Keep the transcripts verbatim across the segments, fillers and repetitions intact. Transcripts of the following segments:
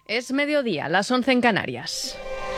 Es mediodía, las once en Canarias.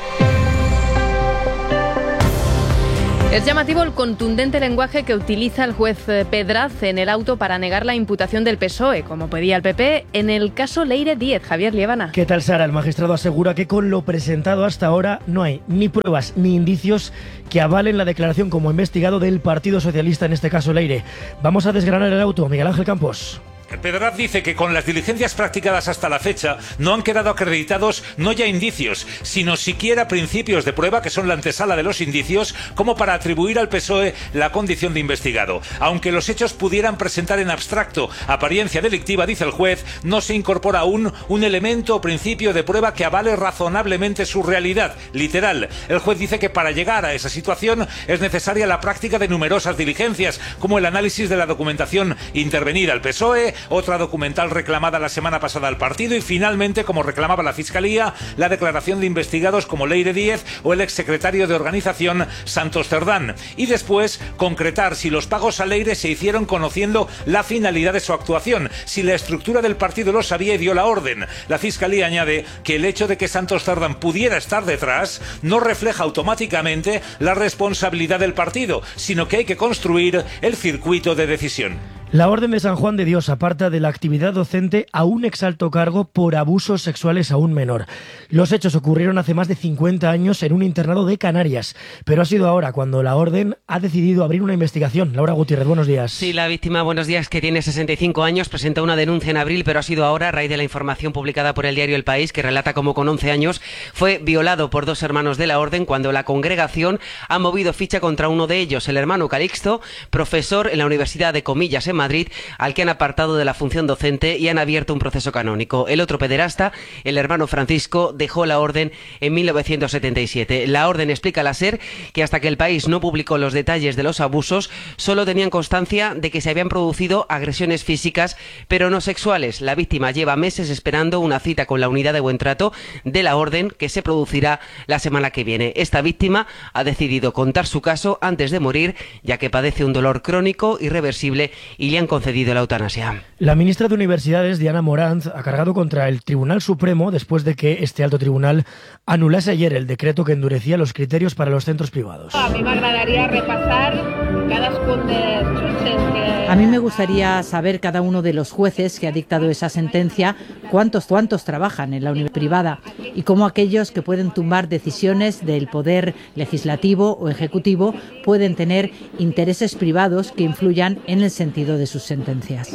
Es llamativo el contundente lenguaje que utiliza el juez Pedraz en el auto para negar la imputación del P S O E, como pedía el P P, en el caso Leire Díez. Javier Liébana. ¿Qué tal, Sara? El magistrado asegura que con lo presentado hasta ahora no hay ni pruebas ni indicios que avalen la declaración como investigado del Partido Socialista, en este caso Leire. Vamos a desgranar el auto. Miguel Ángel Campos. Pedraz dice que con las diligencias practicadas hasta la fecha no han quedado acreditados no ya indicios, sino siquiera principios de prueba, que son la antesala de los indicios, como para atribuir al P S O E la condición de investigado. Aunque los hechos pudieran presentar en abstracto apariencia delictiva, dice el juez, no se incorpora aún un elemento o principio de prueba que avale razonablemente su realidad literal. El juez dice que para llegar a esa situación es necesaria la práctica de numerosas diligencias, como el análisis de la documentación intervenida al P S O E, otra documental reclamada la semana pasada al partido y finalmente, como reclamaba la Fiscalía, la declaración de investigados como Leire Díez o el exsecretario de organización Santos Cerdán. Y después concretar si los pagos a Leire se hicieron conociendo la finalidad de su actuación, si la estructura del partido lo sabía y dio la orden. La Fiscalía añade que el hecho de que Santos Cerdán pudiera estar detrás no refleja automáticamente la responsabilidad del partido, sino que hay que construir el circuito de decisión. La Orden de San Juan de Dios aparta de la actividad docente a un exalto cargo por abusos sexuales a un menor. Los hechos ocurrieron hace más de cincuenta años en un internado de Canarias, pero ha sido ahora cuando la Orden ha decidido abrir una investigación. Laura Gutiérrez, buenos días. Sí, la víctima, buenos días, que tiene sesenta y cinco años, presenta una denuncia en abril, pero ha sido ahora a raíz de la información publicada por el diario El País, que relata cómo con once años fue violado por dos hermanos de la Orden cuando la congregación ha movido ficha contra uno de ellos, el hermano Calixto, profesor en la Universidad de Comillas en Madrid, al que han apartado de la función docente y han abierto un proceso canónico. El otro pederasta, el hermano Francisco, dejó la Orden en mil novecientos setenta y siete. La Orden explica a la SER que hasta que El País no publicó los detalles de los abusos, solo tenían constancia de que se habían producido agresiones físicas, pero no sexuales. La víctima lleva meses esperando una cita con la unidad de buen trato de la Orden, que se producirá la semana que viene. Esta víctima ha decidido contar su caso antes de morir, ya que padece un dolor crónico irreversible y le han concedido la eutanasia. La ministra de Universidades, Diana Morant, ha cargado contra el Tribunal Supremo después de que este alto tribunal anulase ayer el decreto que endurecía los criterios para los centros privados. A mí me agradaría repasar cadascun dels jutges que... A mí me gustaría saber cada uno de los jueces que ha dictado esa sentencia, cuántos, cuántos trabajan en la universidad privada y cómo aquellos que pueden tumbar decisiones del poder legislativo o ejecutivo pueden tener intereses privados que influyan en el sentido de sus sentencias.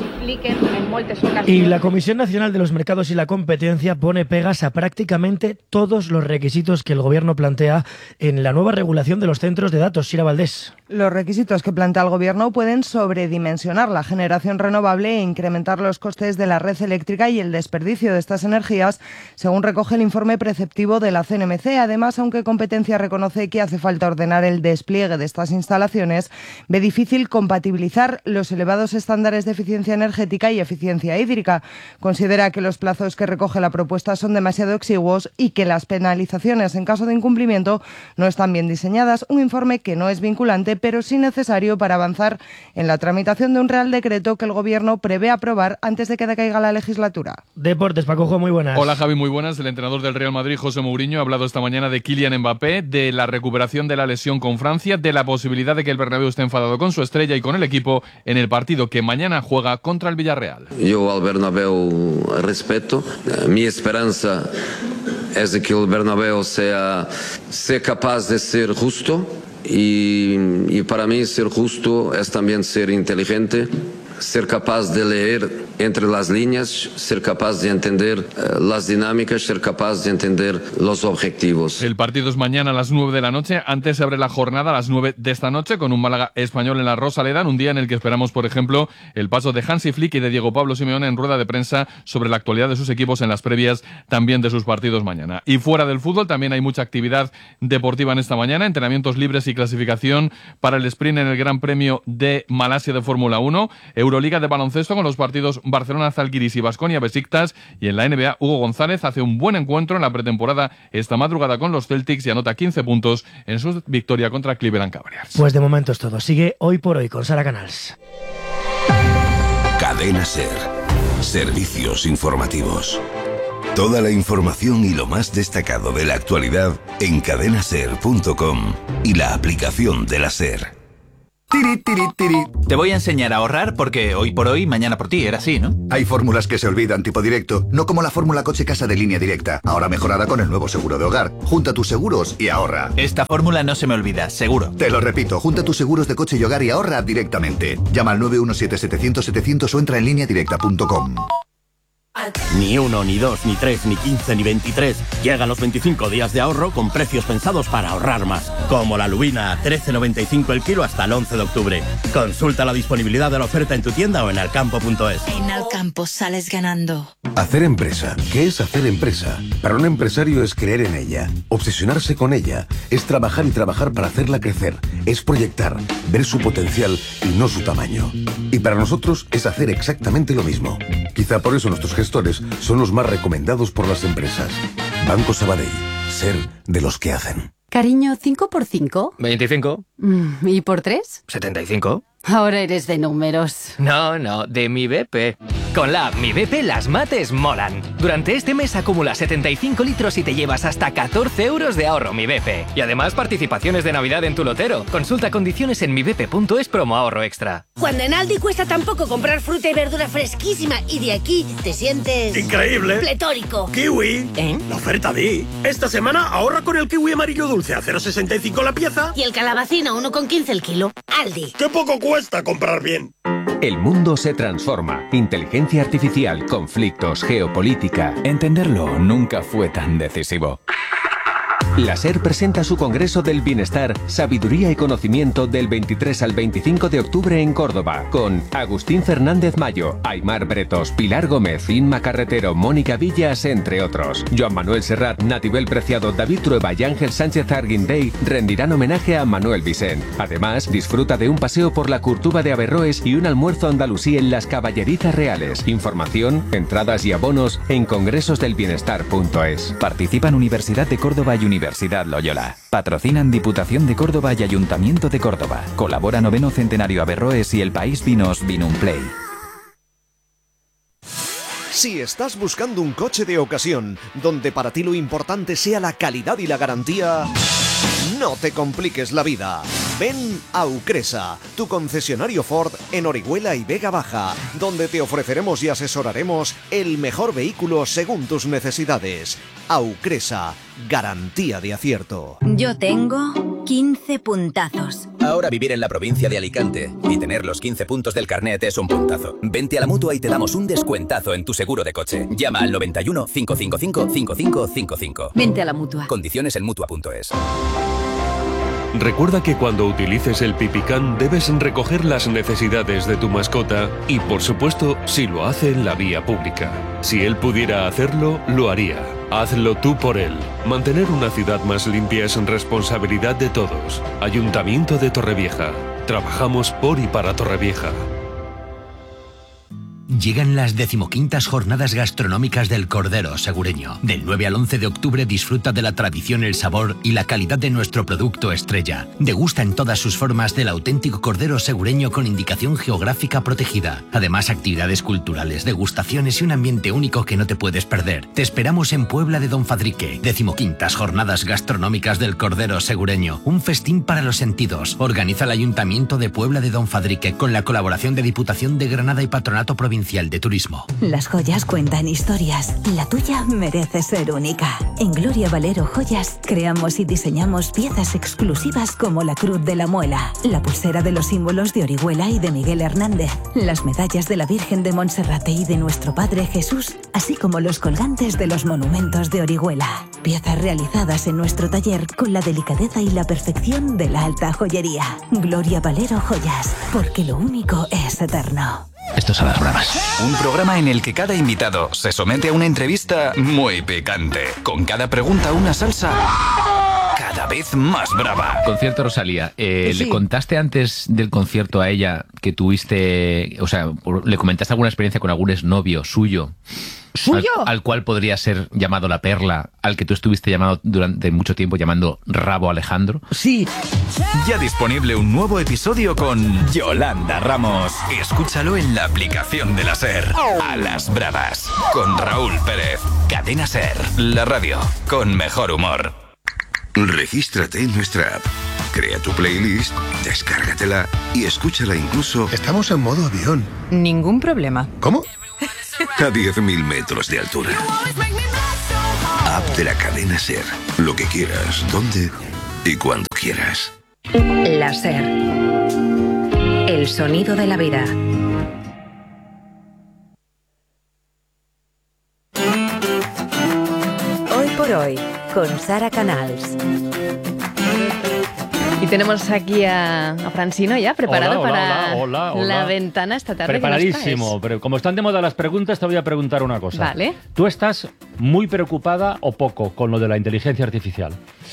Y la Comisión Nacional de los Mercados y la Competencia pone pegas a prácticamente todos los requisitos que el Gobierno plantea en la nueva regulación de los centros de datos. Sira Valdés. Los requisitos que plantea el Gobierno pueden sobredimensionar la generación renovable e incrementar los costes de la red eléctrica y el desperdicio de estas energías, según recoge el informe preceptivo de la C N M C. Además, aunque Competencia reconoce que hace falta ordenar el despliegue de estas instalaciones, ve difícil compatibilizar los elevados estándares de eficiencia energética y eficiencia hídrica. Considera que los plazos que recoge la propuesta son demasiado exiguos y que las penalizaciones en caso de incumplimiento no están bien diseñadas. Un informe que no es vinculante, pero sí necesario para avanzar en la tramitación de un Real Decreto que el Gobierno prevé aprobar antes de que decaiga la legislatura. Deportes, Pacojo, muy buenas. Hola, Javi, muy buenas. El entrenador del Real Madrid, José Mourinho, ha hablado esta mañana de Kylian Mbappé, de la recuperación de la lesión con Francia, de la posibilidad de que el Bernabéu esté enfadado con su estrella y con el equipo en el partido que mañana juega contra el Villarreal. Yo al Bernabéu respeto. Mi esperanza es de que el Bernabéu sea, sea capaz de ser justo. Y, y para mí ser justo es también ser inteligente, ser capaz de leer entre las líneas, ser capaz de entender eh, las dinámicas, ser capaz de entender los objetivos. El partido es mañana a las nueve de la noche. Antes se abre la jornada a las nueve de esta noche con un Málaga Español en la Rosaleda, un día en el que esperamos, por ejemplo, el paso de Hansi Flick y de Diego Pablo Simeone en rueda de prensa sobre la actualidad de sus equipos en las previas también de sus partidos mañana. Y fuera del fútbol también hay mucha actividad deportiva en esta mañana, entrenamientos libres y clasificación para el sprint en el Gran Premio de Malasia de Fórmula uno, Euroliga de baloncesto con los partidos Barcelona, Zalgiris y Baskonia Besiktas, y en la N B A Hugo González hace un buen encuentro en la pretemporada esta madrugada con los Celtics y anota quince puntos en su victoria contra Cleveland Cavaliers. Pues de momento es todo. Sigue Hoy por Hoy con Sara Canals. Cadena SER. Servicios informativos. Toda la información y lo más destacado de la actualidad en cadena ser punto com y la aplicación de la SER. Tiri, tiri, tiri. Te voy a enseñar a ahorrar porque hoy por hoy, mañana por ti, era así, ¿no? Hay fórmulas que se olvidan, tipo directo, no como la fórmula coche-casa de Línea Directa, ahora mejorada con el nuevo seguro de hogar. Junta tus seguros y ahorra. Esta fórmula no se me olvida, seguro. Te lo repito, junta tus seguros de coche y hogar y ahorra directamente. Llama al nueve uno siete, setecientos, setecientos o entra en línea directa punto com. Ni uno, ni dos, ni tres, ni quince, ni veintitrés. Llegan los veinticinco días de ahorro con precios pensados para ahorrar más. Como la lubina a trece noventa y cinco el kilo hasta el once de octubre. Consulta la disponibilidad de la oferta en tu tienda o en alcampo punto es. En Alcampo sales ganando. Hacer empresa. ¿Qué es hacer empresa? Para un empresario es creer en ella, obsesionarse con ella, es trabajar y trabajar para hacerla crecer, es proyectar, ver su potencial y no su tamaño. Y para nosotros es hacer exactamente lo mismo. Quizá por eso nuestros gestores son los más recomendados por las empresas. Banco Sabadell, ser de los que hacen. Cariño, ¿cinco por cinco? veinticinco. Mm, ¿Y por tres? setenta y cinco. Ahora eres de números. No, no, de mi B P. Con la app Mi B P las mates molan. Durante este mes acumula setenta y cinco litros y te llevas hasta catorce euros de ahorro Mi B P. Y además participaciones de Navidad en tu lotero. Consulta condiciones en mi b p punto es promo ahorro extra. Cuando en Aldi cuesta tan poco comprar fruta y verdura fresquísima y de aquí te sientes... ¡increíble! ¡Pletórico! ¡Kiwi! ¿Eh? La oferta di. Esta semana ahorra con el kiwi amarillo dulce a cero coma sesenta y cinco la pieza. Y el calabacín a uno coma quince el kilo. Aldi. ¡Qué poco cuesta comprar bien! El mundo se transforma. Inteligencia artificial, conflictos, geopolítica. Entenderlo nunca fue tan decisivo. La SER presenta su Congreso del Bienestar, Sabiduría y Conocimiento del veintitrés al veinticinco de octubre en Córdoba, con Agustín Fernández Mayo, Aymar Bretos, Pilar Gómez, Inma Carretero, Mónica Villas, entre otros. Joan Manuel Serrat, Natibel Preciado, David Trueba y Ángel Sánchez Arguindey rendirán homenaje a Manuel Vicent. Además, disfruta de un paseo por la Curtuba de Averroes y un almuerzo andalusí en las Caballerizas Reales. Información, entradas y abonos en congresos del bienestar punto es. Participan Universidad de Córdoba y Universidad Loyola. Patrocinan Diputación de Córdoba y Ayuntamiento de Córdoba. Colabora Noveno Centenario Averroes y El País Vinos Vinumplay. Si estás buscando un coche de ocasión, donde para ti lo importante sea la calidad y la garantía, no te compliques la vida. Ven a Aucresa, tu concesionario Ford en Orihuela y Vega Baja, donde te ofreceremos y asesoraremos el mejor vehículo según tus necesidades. Aucresa, garantía de acierto. Yo tengo quince puntazos. Ahora vivir en la provincia de Alicante y tener los quince puntos del carnet es un puntazo. Vente a la Mutua y te damos un descuentazo en tu seguro de coche. Llama al noventa y uno, cinco cinco cinco, cinco cinco cinco cinco. Vente a la Mutua. Condiciones en mutua punto es. Recuerda que cuando utilices el Pipicán debes recoger las necesidades de tu mascota y, por supuesto, si lo hace en la vía pública. Si él pudiera hacerlo, lo haría. Hazlo tú por él. Mantener una ciudad más limpia es responsabilidad de todos. Ayuntamiento de Torrevieja. Trabajamos por y para Torrevieja. Llegan las decimoquintas Jornadas Gastronómicas del Cordero Segureño. Del nueve al once de octubre disfruta de la tradición, el sabor y la calidad de nuestro producto estrella. Degusta en todas sus formas del auténtico Cordero Segureño con indicación geográfica protegida. Además, actividades culturales, degustaciones y un ambiente único que no te puedes perder. Te esperamos en Puebla de Don Fadrique. Decimoquintas Jornadas Gastronómicas del Cordero Segureño. Un festín para los sentidos. Organiza el Ayuntamiento de Puebla de Don Fadrique con la colaboración de Diputación de Granada y Patronato Provincial de Turismo. Las joyas cuentan historias. La tuya merece ser única. En Gloria Valero Joyas creamos y diseñamos piezas exclusivas como la Cruz de la Muela, la pulsera de los símbolos de Orihuela y de Miguel Hernández, las medallas de la Virgen de Monserrate y de nuestro Padre Jesús, así como los colgantes de los monumentos de Orihuela. Piezas realizadas en nuestro taller con la delicadeza y la perfección de la alta joyería. Gloria Valero Joyas, porque lo único es eterno. Esto son las bravas. Un programa en el que cada invitado se somete a una entrevista muy picante. Con cada pregunta una salsa cada vez más brava. Concierto Rosalía. Eh, Sí. ¿Le contaste antes del concierto a ella que tuviste, o sea, le comentaste alguna experiencia con algún exnovio suyo ¿Suyo? Al, al cual podría ser llamado La Perla, al que tú estuviste llamado durante mucho tiempo llamando Rabo Alejandro. Sí. Ya disponible un nuevo episodio con Yolanda Ramos. Escúchalo en la aplicación de la SER. A las bravas. Con Raúl Pérez. Cadena SER. La radio con mejor humor. Regístrate en nuestra app. Crea tu playlist, descárgatela y escúchala incluso... Estamos en modo avión. Ningún problema. ¿Cómo? A diez mil metros de altura. App de la cadena SER. Lo que quieras, dónde y cuando quieras. La SER. El sonido de la vida. Hoy por hoy, con Sara Canals. Y tenemos aquí a, a Francino ya preparado hola, hola, para hola, hola, la hola. ventana esta tarde. Preparadísimo, pero como están de moda las preguntas, te voy a preguntar una cosa. Vale. ¿Tú estás muy preocupada o poco con lo de la inteligencia artificial?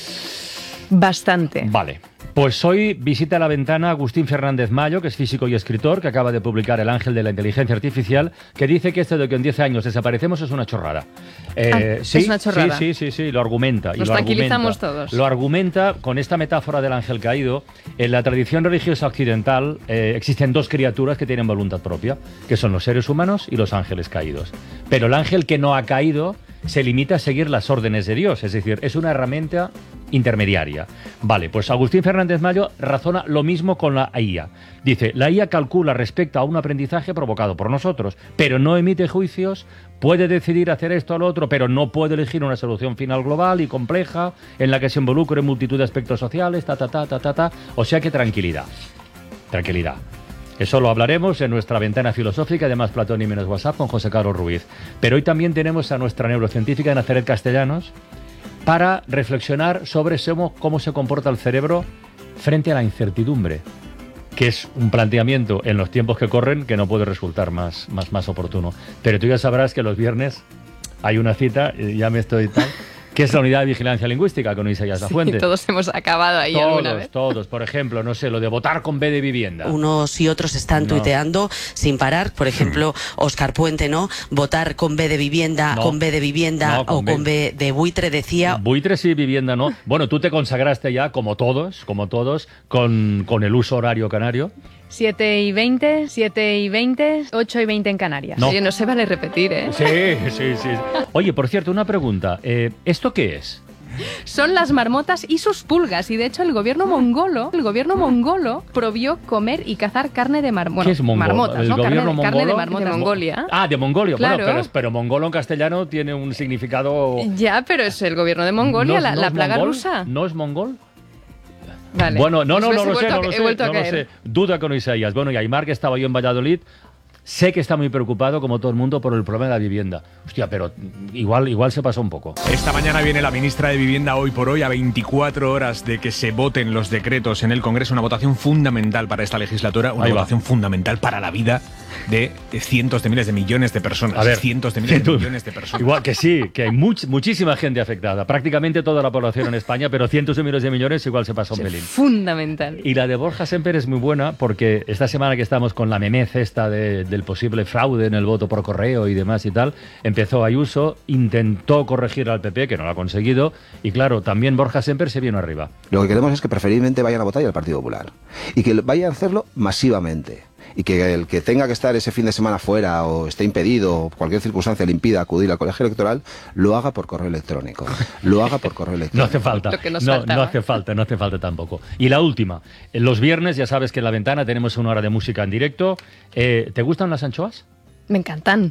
Bastante. Vale. Pues hoy visita la ventana Agustín Fernández Mayo, que es físico y escritor, que acaba de publicar El ángel de la inteligencia artificial, que dice que esto de que en diez años desaparecemos es una chorrada. Eh, ah, sí, es una chorrada. Sí, sí, sí, sí, lo argumenta. Nos y lo tranquilizamos argumenta, todos. Lo argumenta con esta metáfora del ángel caído. En la tradición religiosa occidental eh, existen dos criaturas que tienen voluntad propia, que son los seres humanos y los ángeles caídos. Pero el ángel que no ha caído se limita a seguir las órdenes de Dios, es decir, es una herramienta intermediaria. Vale, pues Agustín Fernández Mayo razona lo mismo con la I A. Dice, la I A calcula respecto a un aprendizaje provocado por nosotros, pero no emite juicios, puede decidir hacer esto o lo otro, pero no puede elegir una solución final global y compleja en la que se involucre multitud de aspectos sociales, ta, ta, ta, ta, ta, ta. O sea que tranquilidad, tranquilidad. Eso lo hablaremos en nuestra ventana filosófica de Más Platón y Menos WhatsApp con José Carlos Ruiz. Pero hoy también tenemos a nuestra neurocientífica Nazaret Castellanos para reflexionar sobre cómo se comporta el cerebro frente a la incertidumbre, que es un planteamiento en los tiempos que corren que no puede resultar más, más, más oportuno. Pero tú ya sabrás que los viernes hay una cita, y ya me estoy tal... ¿Qué es la unidad de vigilancia lingüística con Isaías Lafuente? Sí, todos hemos acabado ahí todos, alguna vez. Todos, por ejemplo, no sé, lo de votar con B de vivienda. Unos y otros están no. tuiteando sin parar, por ejemplo, Óscar Puente, ¿no? Votar con B de vivienda, no. con B de vivienda no, con o B. con B de buitre, decía. Buitre sí, vivienda no. Bueno, tú te consagraste ya, como todos, como todos, con, con el uso horario canario. siete y veinte, siete y veinte, ocho y veinte en Canarias. No, Oye, no se vale repetir, ¿eh? Sí, sí, sí. Oye, por cierto, una pregunta. Eh, ¿Esto qué es? Son las marmotas y sus pulgas. Y de hecho el gobierno mongolo, el gobierno mongolo prohibió comer y cazar carne de marmota. Bueno, ¿qué es mongolo? marmotas, ¿El ¿no? gobierno Carne, mongolo? carne de marmota. De Mongolia. Ah, de Mongolia. Claro. Bueno, pero, pero mongolo en castellano tiene un significado... Ya, pero es el gobierno de Mongolia, ¿No, la, no la es plaga mongol? rusa. ¿No es mongol? Vale. Bueno, no, no, pues no, no lo sé, no a, lo sé, no no lo sé. Duda con Isaías. Bueno, y Aymar, que estaba yo en Valladolid, sé que está muy preocupado, como todo el mundo, por el problema de la vivienda. Hostia, pero igual, igual se pasó un poco. Esta mañana viene la ministra de Vivienda hoy por hoy, a veinticuatro horas de que se voten los decretos en el Congreso, una votación fundamental para esta legislatura, una votación fundamental para la vida de cientos de miles de millones de personas. A ver, cientos de miles de millones de personas. Igual que sí, que hay much, muchísima gente afectada, prácticamente toda la población en España, pero cientos de miles de millones igual se pasa un pelín. Fundamental. Y la de Borja Semper es muy buena porque esta semana que estamos con la memez esta de, del posible fraude en el voto por correo y demás y tal, empezó Ayuso, intentó corregir al P P, que no lo ha conseguido, y claro, también Borja Semper se vino arriba. Lo que queremos es que preferiblemente vayan a votar y al Partido Popular, y que vayan a hacerlo masivamente. Y que el que tenga que estar ese fin de semana fuera o esté impedido o cualquier circunstancia le impida acudir al colegio electoral, lo haga por correo electrónico. Lo haga por correo electrónico. No hace falta. Lo que nos no, faltaba. no hace falta, no hace falta tampoco. Y la última. Los viernes, ya sabes que en la ventana tenemos una hora de música en directo. Eh, ¿Te gustan las anchoas? Me encantan.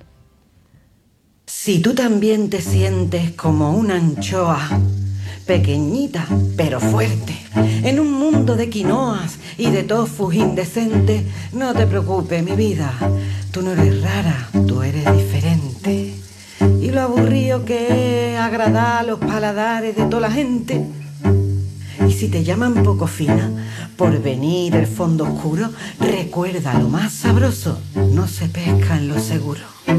Si tú también te sientes como una anchoa, pequeñita pero fuerte, en un mundo de quinoas y de tofus indecentes, no te preocupes, mi vida, tú no eres rara, tú eres diferente. Y lo aburrido que es agradar los paladares de toda la gente. Y si te llaman poco fina por venir del fondo oscuro, recuerda, lo más sabroso no se pesca en lo seguro.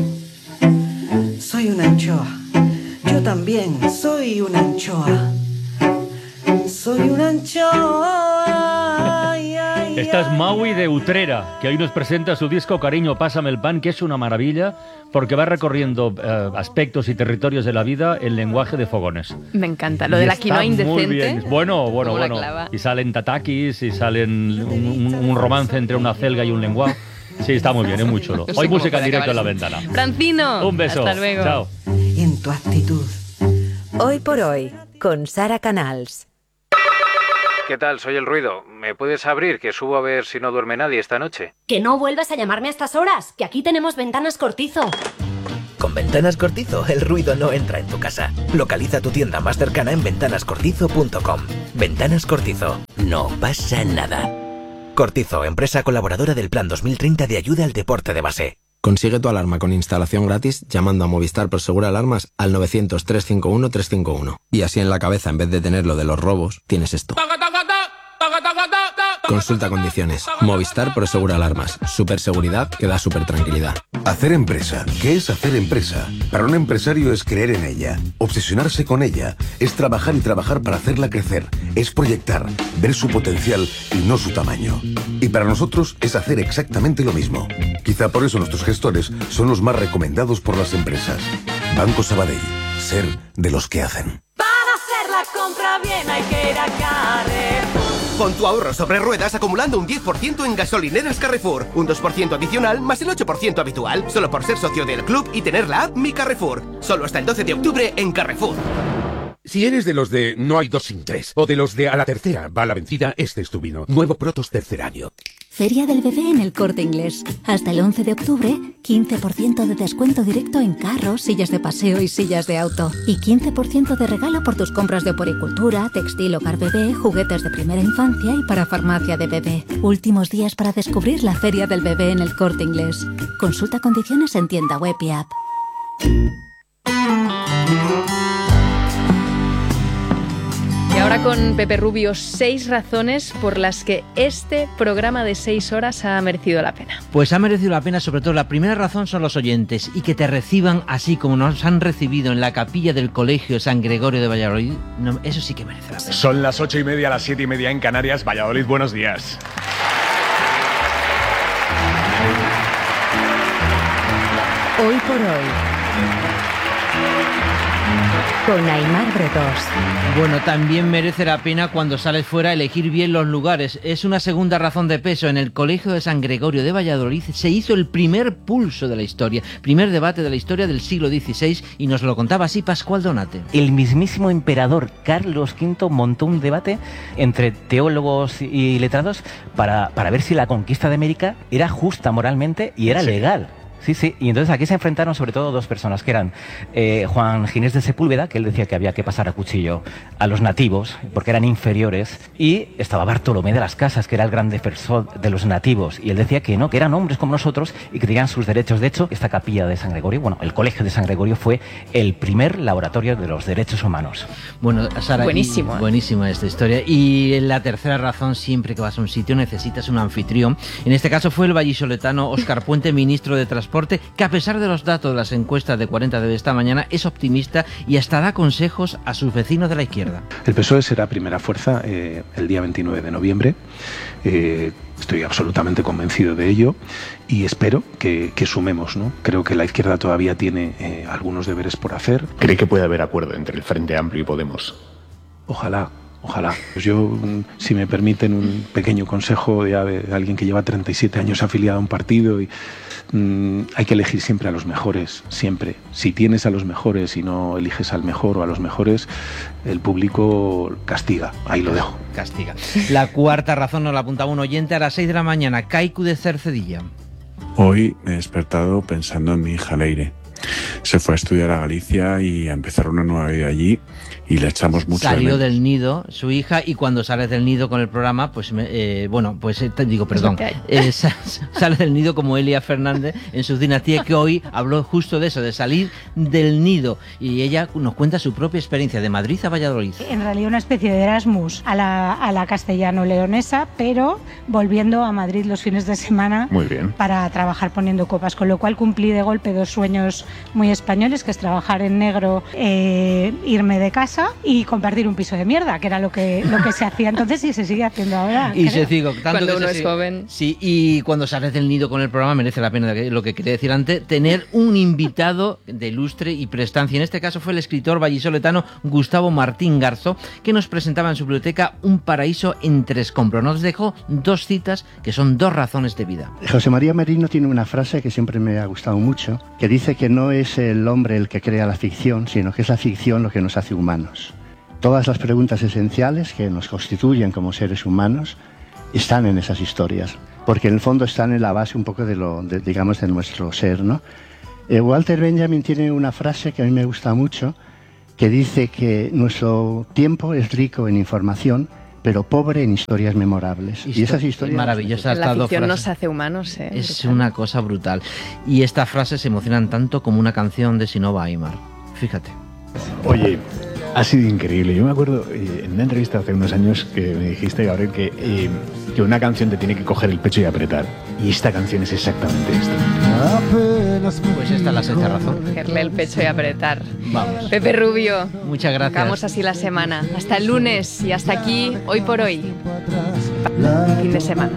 Soy una anchoa, yo también soy una anchoa. Soy una anchoa, ay, ay, Esta es Maui de Utrera, que hoy nos presenta su disco Cariño, pásame el pan, que es una maravilla porque va recorriendo eh, aspectos y territorios de la vida en lenguaje de fogones. Me encanta, lo de la quinoa indecente. Bueno, bueno, bueno. Y salen tatakis, y salen un, un, un romance entre una celga y un lenguao. Sí, está muy bien, es muy chulo. Hoy música en directo en la ventana. Francino, un beso. Hasta luego. Chao. En tu actitud. Hoy por hoy, con Sara Canals. ¿Qué tal? Soy El Ruido. ¿Me puedes abrir, que subo a ver si no duerme nadie esta noche? Que no vuelvas a llamarme a estas horas, que aquí tenemos Ventanas Cortizo. Con Ventanas Cortizo, el ruido no entra en tu casa. Localiza tu tienda más cercana en ventanas cortizo punto com. Ventanas Cortizo. No pasa nada. Cortizo, empresa colaboradora del Plan dos mil treinta de ayuda al deporte de base. Consigue tu alarma con instalación gratis llamando a Movistar Prosegur Alarmas al novecientos, trescientos cincuenta y uno, trescientos cincuenta y uno. Y así en la cabeza, en vez de tener lo de los robos, tienes esto. Consulta condiciones. Movistar Prosegur Alarmas. Superseguridad que da super tranquilidad. Hacer empresa. ¿Qué es hacer empresa? Para un empresario es creer en ella, obsesionarse con ella, es trabajar y trabajar para hacerla crecer, es proyectar, ver su potencial y no su tamaño. Y para nosotros es hacer exactamente lo mismo. Quizá por eso nuestros gestores son los más recomendados por las empresas. Banco Sabadell. Ser de los que hacen. Para hacer la compra bien hay que ir a Carrefour. Pon tu ahorro sobre ruedas acumulando un diez por ciento en gasolineras Carrefour. Un dos por ciento adicional más el ocho por ciento habitual. Solo por ser socio del club y tener la app Mi Carrefour. Solo hasta el doce de octubre en Carrefour. Si eres de los de no hay dos sin tres o de los de a la tercera va la vencida, este es tu vino. Nuevo Protos tercer año. Feria del Bebé en El Corte Inglés. Hasta el once de octubre, quince por ciento de descuento directo en carros, sillas de paseo y sillas de auto. Y quince por ciento de regalo por tus compras de oporicultura, textil, hogar bebé, juguetes de primera infancia y para farmacia de bebé. Últimos días para descubrir la Feria del Bebé en El Corte Inglés. Consulta condiciones en tienda web y app. Y ahora con Pepe Rubio, seis razones por las que este programa de seis horas ha merecido la pena. Pues ha merecido la pena, sobre todo la primera razón son los oyentes, y que te reciban así como nos han recibido en la capilla del Colegio San Gregorio de Valladolid, no, eso sí que merece la pena. Son las ocho y media, las siete y media en Canarias. Valladolid, buenos días. Hoy por hoy, con Aimar Bretos. Bueno, también merece la pena cuando sales fuera elegir bien los lugares. Es una segunda razón de peso. En el Colegio de San Gregorio de Valladolid se hizo el primer pulso de la historia, primer debate de la historia del siglo dieciséis, y nos lo contaba así Pascual Donate. El mismísimo emperador Carlos quinto montó un debate entre teólogos y letrados para, para ver si la conquista de América era justa moralmente y era sí. legal. Sí, sí, y entonces aquí se enfrentaron sobre todo dos personas, que eran eh, Juan Ginés de Sepúlveda, que él decía que había que pasar a cuchillo a los nativos, porque eran inferiores, y estaba Bartolomé de las Casas, que era el gran defensor de los nativos, y él decía que no, que eran hombres como nosotros y que tenían sus derechos. De hecho, esta capilla de San Gregorio, bueno, el Colegio de San Gregorio fue el primer laboratorio de los derechos humanos. Bueno, Sara, buenísimo, y, ¿eh? buenísima esta historia. Y la tercera razón, siempre que vas a un sitio necesitas un anfitrión. En este caso fue el vallisoletano Óscar Puente, ministro de Transporte, que a pesar de los datos de las encuestas de cuarenta de esta mañana es optimista y hasta da consejos a sus vecinos de la izquierda. El P S O E será primera fuerza eh, el día veintinueve de noviembre. Eh, estoy absolutamente convencido de ello y espero que, que sumemos, ¿no? Creo que la izquierda todavía tiene eh, algunos deberes por hacer. ¿Cree que puede haber acuerdo entre el Frente Amplio y Podemos? Ojalá. Ojalá. Pues yo, si me permiten un pequeño consejo ya de alguien que lleva treinta y siete años afiliado a un partido, y mmm, hay que elegir siempre a los mejores, siempre. Si tienes a los mejores y no eliges al mejor o a los mejores, el público castiga. Ahí lo dejo. Castiga. La cuarta razón nos la apuntaba un oyente a las seis de la mañana. Kaiku de Cercedilla. Hoy me he despertado pensando en mi hija Leire. Se fue a estudiar a Galicia y a empezar una nueva vida allí, y le echamos mucho de menos. Salió del nido su hija, y cuando sales del nido con el programa, pues eh, bueno, pues eh, te digo, perdón, eh, sale del nido como Elia Fernández en su dinastía, que hoy habló justo de eso, de salir del nido, y ella nos cuenta su propia experiencia de Madrid a Valladolid. En realidad una especie de Erasmus a la, a la castellano-leonesa, pero volviendo a Madrid los fines de semana. Muy bien. Para trabajar poniendo copas, con lo cual cumplí de golpe dos sueños muy españoles, que es trabajar en negro, eh, irme de casa y compartir un piso de mierda, que era lo que, lo que se hacía entonces y se sigue haciendo ahora. Y creo. se sigue, tanto Cuando que uno se es sigue- joven. Sí, y cuando sales del nido con el programa merece la pena, lo que quería decir antes, tener un invitado de lustre y prestancia. En este caso fue el escritor vallisoletano Gustavo Martín Garzo, que nos presentaba en su biblioteca Un paraíso en tres compros. Nos dejó dos citas que son dos razones de vida. José María Merino tiene una frase que siempre me ha gustado mucho, que dice que no es el hombre el que crea la ficción, sino que es la ficción lo que nos hace humanos. Todas las preguntas esenciales que nos constituyen como seres humanos están en esas historias, porque en el fondo están en la base un poco de lo, de, digamos, de nuestro ser, ¿no? Eh, Walter Benjamin tiene una frase que a mí me gusta mucho, que dice que nuestro tiempo es rico en información, pero pobre en historias memorables. Y esas historias... Maravillosas La estas dos ficción frases. nos hace humanos, ¿eh? Es una cosa brutal. Y estas frases se emocionan tanto como una canción de Sinova Aimar. Fíjate. Oye, ha sido increíble. Yo me acuerdo eh, en una entrevista hace unos años que me dijiste, Gabriel, que, eh, que una canción te tiene que coger el pecho y apretar. Y esta canción es exactamente esto. Pues esta es la sexta razón. Cogerle el pecho y apretar. Vamos. Pepe Rubio. Muchas gracias. Acabamos así la semana. Hasta el lunes y hasta aquí, hoy por hoy. Fin de semana.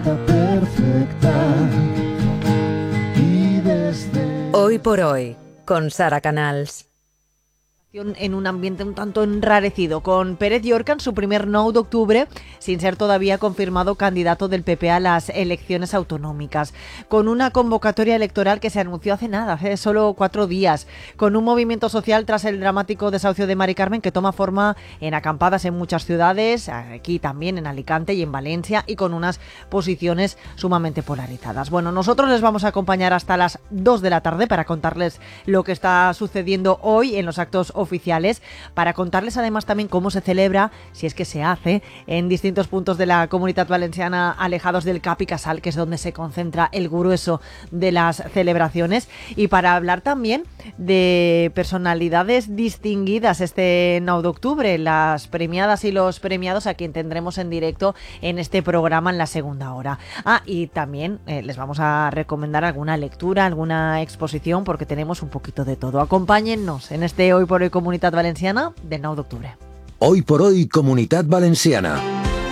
Hoy por hoy, con Sara Canals. En un ambiente un tanto enrarecido, con Pérez Llorca en su primer nou de octubre, sin ser todavía confirmado candidato del P P a las elecciones autonómicas, con una convocatoria electoral que se anunció hace nada, hace solo cuatro días, con un movimiento social tras el dramático desahucio de Mari Carmen que toma forma en acampadas en muchas ciudades, aquí también en Alicante y en Valencia, y con unas posiciones sumamente polarizadas. Bueno, nosotros les vamos a acompañar hasta las dos de la tarde para contarles lo que está sucediendo hoy en los actos oficiales, para contarles además también cómo se celebra, si es que se hace, en distintos puntos de la Comunitat Valenciana alejados del Cap i Casal, que es donde se concentra el grueso de las celebraciones, y para hablar también de personalidades distinguidas este nou de octubre, las premiadas y los premiados, a quien tendremos en directo en este programa en la segunda hora. Ah, y también eh, les vamos a recomendar alguna lectura, alguna exposición, porque tenemos un poquito de todo. Acompáñennos en este Hoy por Hoy Comunitat Valenciana del nou de octubre. Hoy por hoy, Comunitat Valenciana.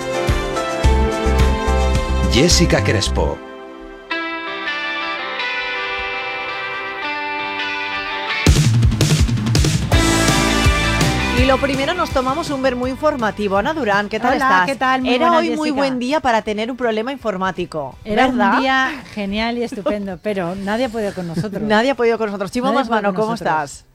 Jessica Crespo. Y lo primero, nos tomamos un vermú informativo. Ana Durán, ¿qué tal Hola, estás? ¿qué tal? Muy Era buena, hoy muy Jessica. buen día para tener un problema informático, Era ¿verdad? un día genial y estupendo, pero nadie ha podido con nosotros. Nadie ha podido con nosotros. Chimo Nadie Masmano, puede con ¿cómo nosotros. estás?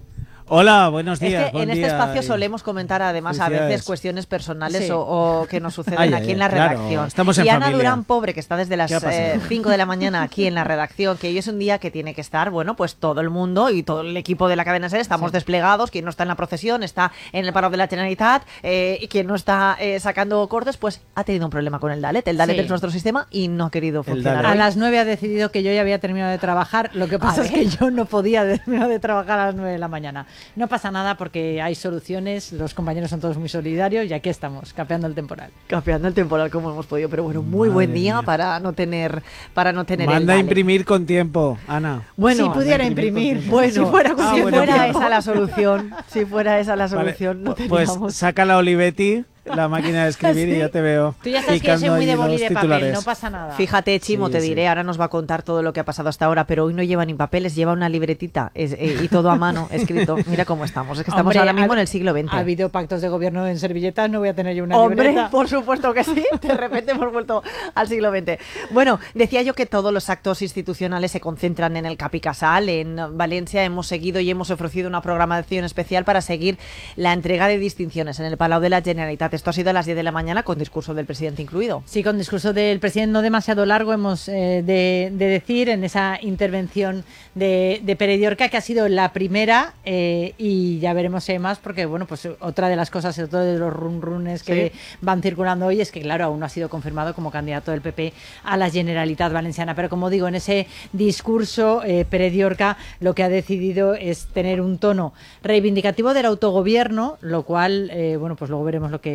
Hola, buenos días. Es que buen en este día espacio y- solemos comentar además a felicidades. veces cuestiones personales Sí. o, o que nos suceden Ay, aquí ay, en la claro, redacción. estamos en y Ana familia. Durán, pobre, que está desde las ¿Qué ha pasado? eh, cinco de la mañana aquí en la redacción, que hoy es un día que tiene que estar, bueno, pues todo el mundo y todo el equipo de la cadena SER estamos Sí. desplegados. Quien no está en la procesión está en el paro de la Generalitat, eh, y quien no está eh, sacando cortes, pues ha tenido un problema con el Dalet. El Dalet Sí. es nuestro sistema y no ha querido funcionar. A hoy. las nueve ha decidido que yo ya había terminado de trabajar. Lo que pasa A es ver. que yo no podía terminar de trabajar a las nueve de la mañana. No pasa nada porque hay soluciones. Los compañeros son todos muy solidarios y aquí estamos, capeando el temporal. Capeando el temporal como hemos podido, pero bueno, muy buen Madre día mía. para no tener para no tener el Manda a Dalet. imprimir con tiempo, Ana. Bueno, si pudiera Manda a imprimir, con Bueno, tiempo. si fuera, Ah, si bueno, fuera bien. esa la solución, si fuera esa la Vale, solución, no pues teníamos. saca la Olivetti, la máquina de escribir, y Sí. ya te veo. Tú ya sabes que yo soy picando muy de allí boli los de papel, titulares. no pasa nada. Fíjate, Chimo, Sí, te sí. diré, ahora nos va a contar todo lo que ha pasado hasta ahora, pero hoy no lleva ni papeles, lleva una libretita es- eh, y todo a mano escrito. Mira cómo estamos, es que estamos Hombre, ahora mismo ha- en el siglo veinte. Ha habido pactos de gobierno en servilletas, no voy a tener yo una Hombre, libreta. por supuesto que sí. De repente hemos vuelto al siglo veinte. Bueno, decía yo que todos los actos institucionales se concentran en el Cap i Casal. En Valencia hemos seguido y hemos ofrecido una programación especial para seguir la entrega de distinciones en el Palau de la Generalitat. Esto ha sido a las diez de la mañana con discurso del presidente incluido. Sí, con discurso del presidente no demasiado largo, hemos eh, de, de decir en esa intervención de, de Pérez Llorca, que ha sido la primera, eh, y ya veremos si hay más, porque bueno, pues otra de las cosas, otro de los run runes que Sí. van circulando hoy es que claro, aún no ha sido confirmado como candidato del P P a la Generalitat Valenciana, pero como digo, en ese discurso eh, Pérez Llorca lo que ha decidido es tener un tono reivindicativo del autogobierno, lo cual, eh, bueno, pues luego veremos lo que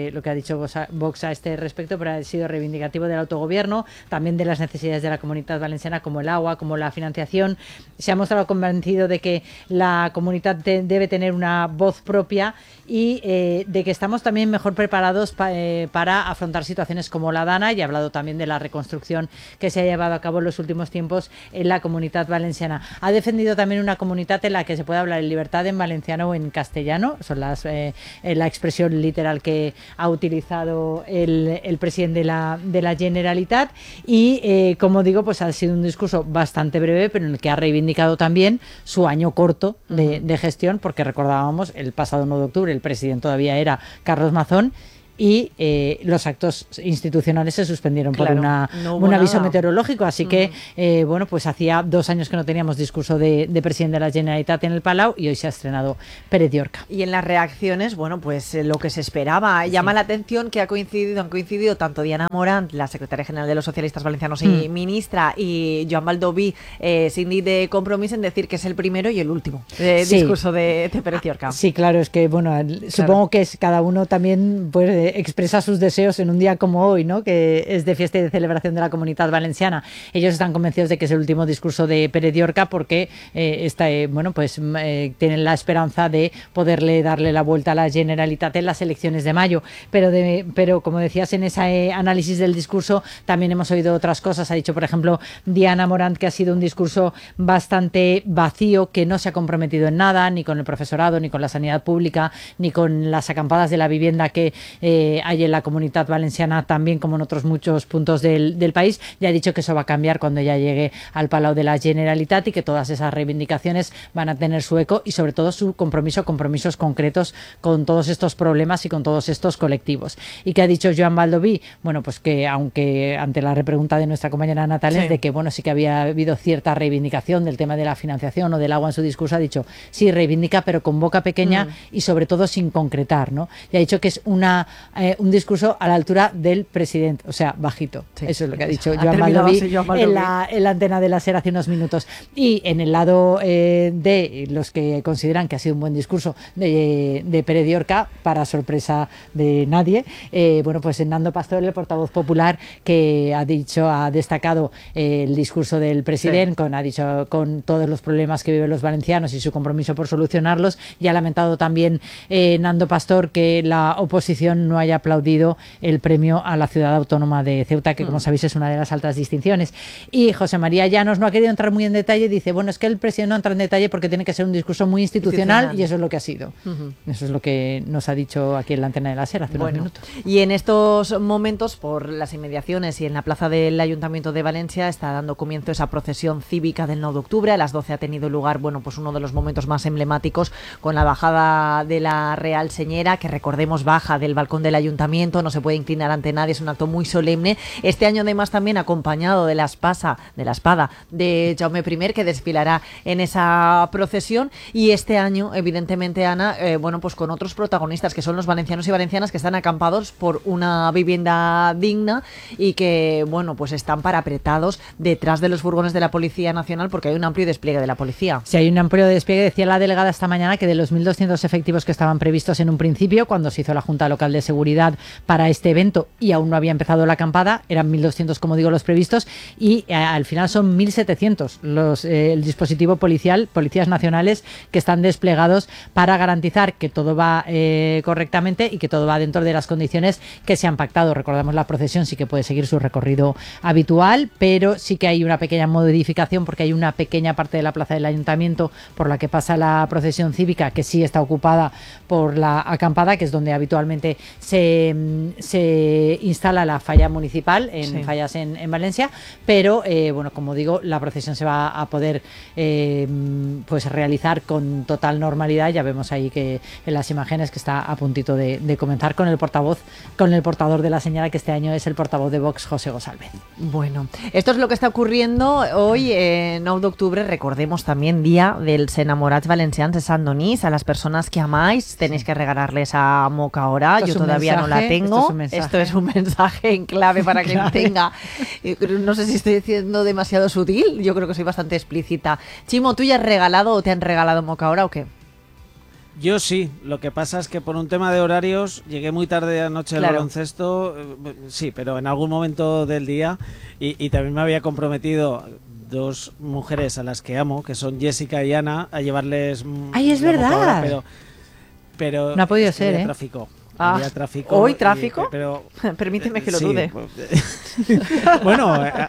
que lo que ha dicho Vox a, Vox a este respecto, pero ha sido reivindicativo del autogobierno, también de las necesidades de la Comunitat Valenciana, como el agua, como la financiación. Se ha mostrado convencido de que la comunidad de, debe tener una voz propia y eh, de que estamos también mejor preparados pa, eh, para afrontar situaciones como la Dana, y ha hablado también de la reconstrucción que se ha llevado a cabo en los últimos tiempos en la Comunitat Valenciana. Ha defendido también una comunidad en la que se puede hablar en libertad en valenciano o en castellano, son las eh, la expresión literal que ha utilizado el, el presidente de la, de la Generalitat, y eh, como digo, pues ha sido un discurso bastante breve, pero en el que ha reivindicado también su año corto de, de gestión, porque recordábamos el pasado nueve de octubre el presidente todavía era Carlos Mazón, y eh, los actos institucionales se suspendieron claro, por una, no un aviso nada. meteorológico, así mm. que eh, bueno, pues hacía dos años que no teníamos discurso de, de presidente de la Generalitat en el Palau, y hoy se ha estrenado Pérez Llorca. Y en las reacciones, bueno, pues eh, lo que se esperaba. Sí. Llama la atención que ha coincidido, han coincidido tanto Diana Morant, la secretaria general de los socialistas valencianos mm. y ministra, y Joan Baldoví, eh, síndic de Compromís, en decir que es el primero y el último eh, sí. discurso de, de Pérez Llorca. Sí, claro, es que bueno, claro. supongo que es cada uno también pues expresa sus deseos en un día como hoy, ¿no? Que es de fiesta y de celebración de la Comunitat Valenciana. Ellos están convencidos de que es el último discurso de Pérez Llorca, porque eh, está, eh, bueno, pues eh, tienen la esperanza de poderle darle la vuelta a la Generalitat en las elecciones de mayo. Pero, de, pero como decías en ese eh, análisis del discurso, también hemos oído otras cosas. Ha dicho, por ejemplo, Diana Morant, que ha sido un discurso bastante vacío, que no se ha comprometido en nada, ni con el profesorado, ni con la sanidad pública, ni con las acampadas de la vivienda que eh, hay en la Comunitat Valenciana, también como en otros muchos puntos del, del país. Ya ha dicho que eso va a cambiar cuando ya llegue al Palau de la Generalitat, y que todas esas reivindicaciones van a tener su eco, y sobre todo su compromiso, compromisos concretos con todos estos problemas y con todos estos colectivos. Y que ha dicho Joan Baldoví, bueno, pues que aunque ante la repregunta de nuestra compañera Natales, sí. de que bueno, sí que había habido cierta reivindicación del tema de la financiación o del agua en su discurso, ha dicho sí, reivindica, pero con boca pequeña mm. y sobre todo sin concretar, ¿no? Y ha dicho que es una eh, un discurso a la altura del presidente, o sea, bajito. Sí. Eso es lo que ha dicho ha Joan Baldoví en la, en la antena de la SER hace unos minutos. Y en el lado eh, de los que consideran que ha sido un buen discurso de, de Pérez Llorca, para sorpresa de nadie, eh, bueno, pues Nando Pastor, el portavoz popular, que ha dicho, ha destacado eh, el discurso del presidente, sí. con, ha dicho con todos los problemas que viven los valencianos y su compromiso por solucionarlos, y ha lamentado también eh, Nando Pastor que la oposición no haya aplaudido el premio a la ciudad autónoma de Ceuta, que como sabéis es una de las altas distinciones. Y José María Llanos no ha querido entrar muy en detalle, dice, bueno, es que el presidente no entra en detalle porque tiene que ser un discurso muy institucional, institucional. Y eso es lo que ha sido. Uh-huh. Eso es lo que nos ha dicho aquí en la antena de la SER hace bueno, unos minutos. Y en estos momentos, por las inmediaciones y en la plaza del Ayuntamiento de Valencia, está dando comienzo esa procesión cívica del nueve de octubre. A las doce ha tenido lugar, bueno, pues uno de los momentos más emblemáticos, con la bajada de la Real Señera, que recordemos baja del balcón del Ayuntamiento, no se puede inclinar ante nadie, es un acto muy solemne. Este año además también acompañado de la espasa, de la espada de Jaume I, que desfilará en esa procesión. Y este año, evidentemente, Ana, eh, bueno, pues con otros protagonistas, que son los valencianos y valencianas que están acampados por una vivienda digna y que, bueno, pues están parapretados detrás de los furgones de la Policía Nacional, porque hay un amplio despliegue de la policía. Sí, hay un amplio despliegue. Decía la delegada esta mañana que de los mil doscientos efectivos que estaban previstos en un principio, cuando se hizo la Junta Local de Seguridad para este evento y aún no había empezado la acampada, eran mil doscientos, como digo, los previstos, y eh, al final son mil setecientos los, eh, el dispositivo policial, policías nacionales, que están desplegados para garantizar que todo va eh, correctamente y que todo va dentro de las condiciones que se han pactado. Recordamos, la procesión sí que puede seguir su recorrido habitual, pero sí que hay una pequeña modificación, porque hay una pequeña parte de la plaza del Ayuntamiento por la que pasa la procesión cívica que sí está ocupada por la acampada, que es donde habitualmente se, se instala la falla municipal en sí. fallas en, en Valencia, pero eh, bueno, como digo, la procesión se va a poder eh, pues realizar con total normalidad. Ya vemos ahí que en las imágenes que está a puntito de, de comenzar, con el portavoz, con el portador de la señora, que este año es el portavoz de Vox, José González. Bueno, esto es lo que está ocurriendo hoy, eh, nueve de octubre. Recordemos también Día dels Enamorats Valencians de Sant Donís. A las personas que amáis tenéis que regalarles a Moca Hora. Yo todavía mensaje, no la tengo. Esto es, esto es un mensaje en clave para quien tenga. No sé si estoy siendo demasiado sutil. Yo creo que soy bastante explícita. Chimo, ¿tú ya has regalado o te han regalado Moca Hora o qué? Yo sí, lo que pasa es que por un tema de horarios llegué muy tarde anoche al Claro. baloncesto, eh, sí, pero en algún momento del día, y, y también me había comprometido dos mujeres a las que amo, que son Jessica y Ana, a llevarles... mm, Ay, es la boca ahora, verdad. pero, pero No ha podido es que ser, había ¿eh? tráfico. Ah, Había tráfico. ¿hoy y- tráfico? pero, Permíteme que lo sí, dude. bueno, eh,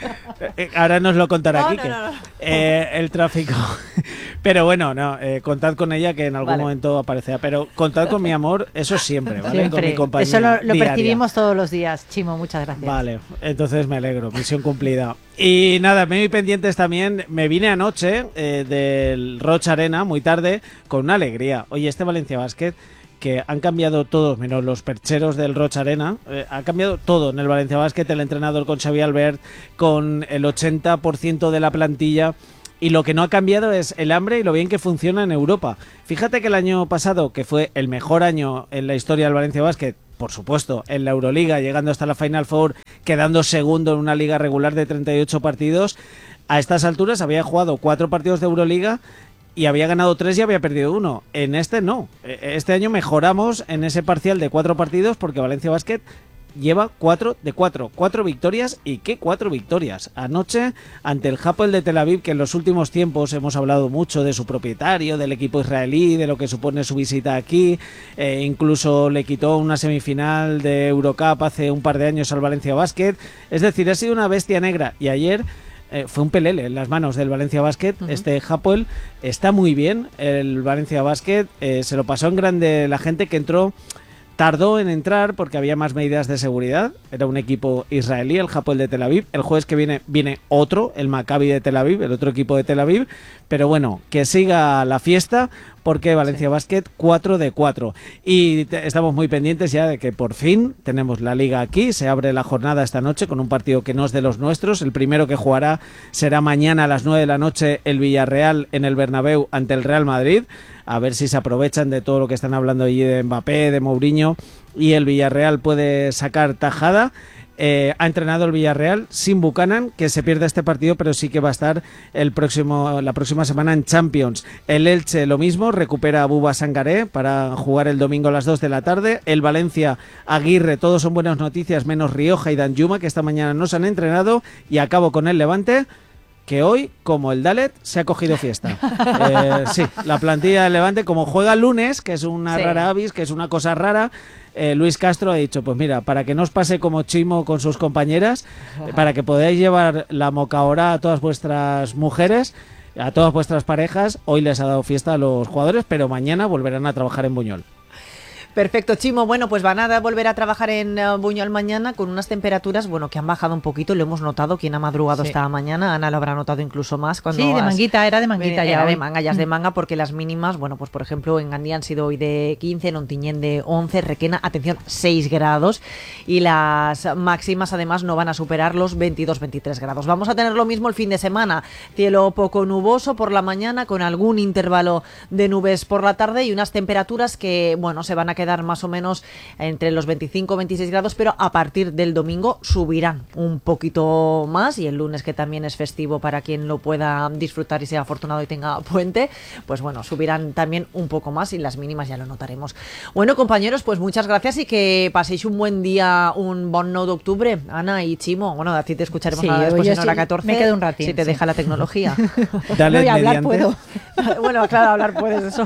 eh, ahora nos lo contará No, Quique. no, no, no. Eh, el tráfico. Pero bueno, no, eh, contad con ella que en algún Vale. momento aparecerá. Pero contad con mi amor, eso siempre, ¿vale? Con mi Siempre. compañía Eso lo, lo diaria. percibimos todos los días. Chimo, muchas gracias. Vale, entonces me alegro, misión cumplida. Y nada, muy pendientes también. Me vine anoche eh, del Rocha Arena, muy tarde, con una alegría. Oye, este Valencia Basket, que han cambiado todos, menos los percheros del Rocha Arena, eh, ha cambiado todo en el Valencia Basket, el entrenador con Xavi Albert, con el ochenta por ciento de la plantilla. Y lo que no ha cambiado es el hambre y lo bien que funciona en Europa. Fíjate que el año pasado, que fue el mejor año en la historia del Valencia Basket, por supuesto, en la Euroliga, llegando hasta la Final Four, quedando segundo en una liga regular de treinta y ocho partidos, a estas alturas había jugado cuatro partidos de Euroliga y había ganado tres y había perdido uno. En este no. Este año mejoramos en ese parcial de cuatro partidos porque Valencia Basket lleva cuatro de cuatro, cuatro victorias. ¿Y qué cuatro victorias? Anoche ante el Hapoel de Tel Aviv, que en los últimos tiempos hemos hablado mucho de su propietario, del equipo israelí, de lo que supone su visita aquí, eh, incluso le quitó una semifinal de Eurocup hace un par de años al Valencia Basket. Es decir, ha sido una bestia negra y ayer eh, fue un pelele en las manos del Valencia Basket. Uh-huh. Este Hapoel está muy bien, el Valencia Basket eh, se lo pasó en grande la gente que entró. Tardó en entrar porque había más medidas de seguridad. Era un equipo israelí, el Hapoel de Tel Aviv. El jueves que viene viene otro, el Maccabi de Tel Aviv, el otro equipo de Tel Aviv. Pero bueno, que siga la fiesta porque Valencia sí. Basket cuatro de cuatro. Y te, estamos muy pendientes ya de que por fin tenemos la liga aquí. Se abre la jornada esta noche con un partido que no es de los nuestros. El primero que jugará será mañana a las nueve de la noche el Villarreal en el Bernabéu ante el Real Madrid. A ver si se aprovechan de todo lo que están hablando allí de Mbappé, de Mourinho, y el Villarreal puede sacar tajada. Eh, ha entrenado el Villarreal sin Buchanan, que se pierde este partido, pero sí que va a estar el próximo, la próxima semana en Champions. El Elche lo mismo, recupera a Buba Sangaré para jugar el domingo a las dos de la tarde. El Valencia, Aguirre, todos son buenas noticias, menos Rioja y Danjuma, que esta mañana no se han entrenado. Y acabo con el Levante, que hoy, como el Dalet, se ha cogido fiesta. Eh, sí, la plantilla del Levante, como juega el lunes, que es una sí. rara avis, que es una cosa rara, eh, Luis Castro ha dicho, pues mira, para que no os pase como Chimo con sus compañeras, eh, para que podáis llevar la mocaora a todas vuestras mujeres, a todas vuestras parejas, hoy les ha dado fiesta a los jugadores, pero mañana volverán a trabajar en Buñol. Perfecto, Chimo. Bueno, pues van a volver a trabajar en uh, Buñol mañana con unas temperaturas, bueno, que han bajado un poquito, lo hemos notado, quien ha madrugado sí. esta mañana, Ana lo habrá notado incluso más. Cuando sí, de has... manguita, era de manguita era ya. de hoy. manga, ya es de manga, porque las mínimas, bueno, pues por ejemplo en Gandía han sido hoy de quince, en Ontinyent de once, Requena, atención, seis grados, y las máximas además no van a superar los veintidós veintitrés grados. Vamos a tener lo mismo el fin de semana, cielo poco nuboso por la mañana, con algún intervalo de nubes por la tarde y unas temperaturas que, bueno, se van a quedar más o menos entre los veinticinco veintiséis grados, pero a partir del domingo subirán un poquito más, y el lunes, que también es festivo para quien lo pueda disfrutar y sea afortunado y tenga puente, pues bueno, subirán también un poco más y las mínimas ya lo notaremos. Bueno, compañeros, pues muchas gracias y que paséis un buen día, un bon nou d'octubre, Ana y Chimo. Bueno, a ti te escucharemos sí, nada después en hora sí, catorce. Me quedo un ratín. Si te sí. deja la tecnología. Dale, no, y hablar mediante. puedo. Bueno, claro, hablar puedes, eso.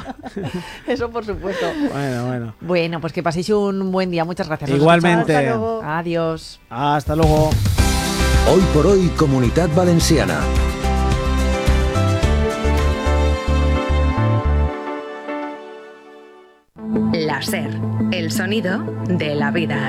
Eso por supuesto. Bueno, bueno. Bueno, pues que paséis un buen día. Muchas gracias. Igualmente. Hasta luego. Adiós. Hasta luego. Hoy por hoy, Comunidad Valenciana. La SER, el sonido de la vida.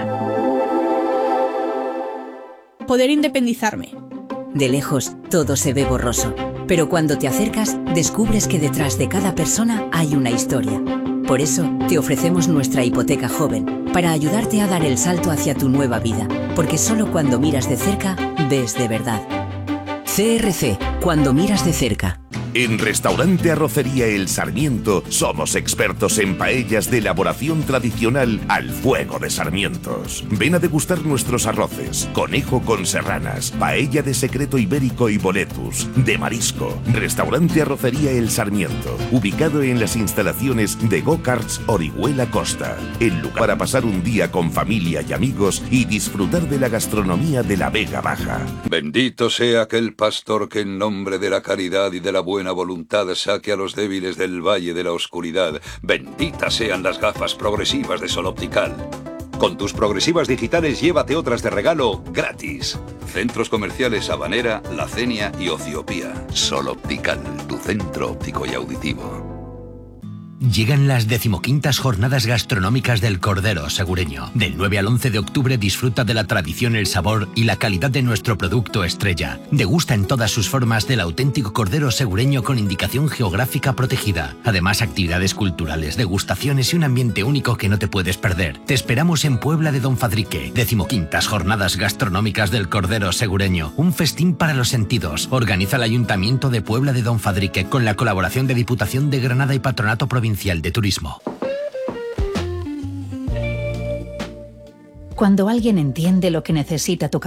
Poder independizarme. De lejos, todo se ve borroso, pero cuando te acercas, descubres que detrás de cada persona hay una historia. Por eso, te ofrecemos nuestra hipoteca joven, para ayudarte a dar el salto hacia tu nueva vida, porque solo cuando miras de cerca, ves de verdad. C R C, cuando miras de cerca. En Restaurante Arrocería El Sarmiento somos expertos en paellas de elaboración tradicional al fuego de sarmientos. Ven a degustar nuestros arroces, conejo con serranas, paella de secreto ibérico y boletus, de marisco. Restaurante Arrocería El Sarmiento, ubicado en las instalaciones de Go-Karts Orihuela Costa. El lugar para pasar un día con familia y amigos y disfrutar de la gastronomía de la Vega Baja. Bendito sea aquel pastor que en nombre de la caridad y de la buena voluntad saque a los débiles del valle de la oscuridad. Benditas sean las gafas progresivas de Sol Optical. Con tus progresivas digitales llévate otras de regalo gratis. Centros comerciales Habanera, La Cenia y Ociopía. Sol Optical, tu centro óptico y auditivo. Llegan las decimoquintas Jornadas Gastronómicas del Cordero Segureño. Del nueve al once de octubre disfruta de la tradición, el sabor y la calidad de nuestro producto estrella. Degusta en todas sus formas del auténtico Cordero Segureño con indicación geográfica protegida. Además, actividades culturales, degustaciones y un ambiente único que no te puedes perder. Te esperamos en Puebla de Don Fadrique. Decimoquintas Jornadas Gastronómicas del Cordero Segureño. Un festín para los sentidos. Organiza el Ayuntamiento de Puebla de Don Fadrique con la colaboración de Diputación de Granada y Patronato Provincial de Turismo. Cuando alguien entiende lo que necesita tu